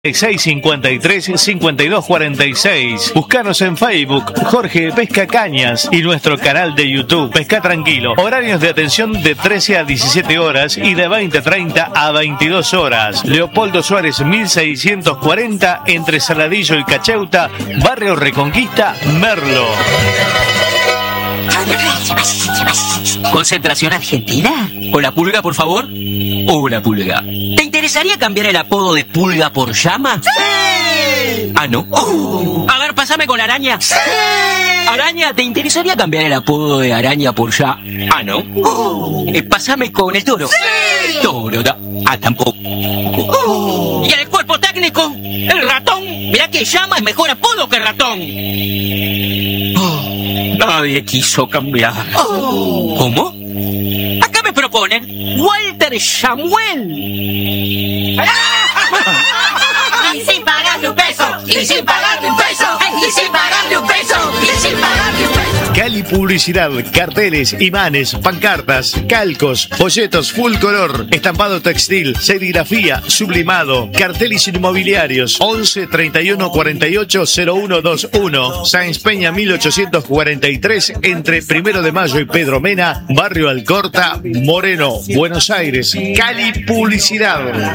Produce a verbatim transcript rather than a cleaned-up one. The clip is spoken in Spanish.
seis cincuenta y tres cincuenta y dos cuarenta y seis. Búscanos en Facebook, Jorge Pesca Cañas, y nuestro canal de YouTube, Pesca Tranquilo. Horarios de atención de trece a diecisiete horas y de veinte treinta a veintidós horas. Leopoldo Suárez mil seiscientos cuarenta, entre Saladillo y Cacheuta, Barrio Reconquista, Merlo. ¿Concentración Argentina? ¿Hola, Pulga, por favor? Hola, Pulga. ¿Te interesaría cambiar el apodo de Pulga por Llama? ¡Sí! Ah, ¿no? Oh. A ver, pásame con Araña. ¡Sí! Araña, ¿te interesaría cambiar el apodo de Araña por Ya? Ah, ¿no? Oh. Eh, pásame con el Toro. ¡Sí! Toro, da. Ah, tampoco. Oh. ¿Y en el cuerpo técnico? El Ratón. Mirá que Llama es mejor apodo que Ratón. Oh. Nadie quiso cambiar. Oh. ¿Cómo? Acá me proponen Walter Samuel. Y sin pagarle un peso, y sin pagarle un peso, y sin pagarle un peso, y sin pagarle un peso. Cali Publicidad, carteles, imanes, pancartas, calcos, folletos full color, estampado textil, serigrafía, sublimado, carteles inmobiliarios. Once treinta y uno cuarenta y ocho cero uno veintiuno, Sáenz Peña mil ochocientos cuarenta y tres, entre Primero de Mayo y Pedro Mena, Barrio Alcorta, Moreno, Buenos Aires. Cali Publicidad.